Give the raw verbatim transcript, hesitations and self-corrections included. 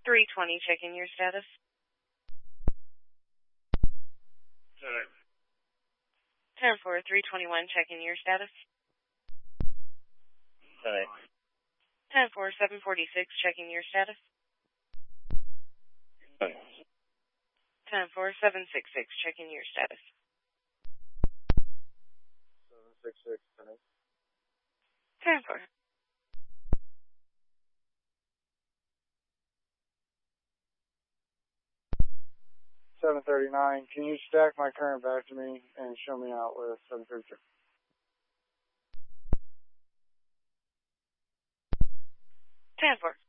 three twenty, checking your status. Alright. ten four, three twenty-one, checking your status. Alright. ten four, seven forty-six, checking your status. Alright. ten four, seven sixty-six, checking your status. seven six six, ten four. seven thirty-nine, can you stack my current back to me and show me out with seven thirty-two? ten four.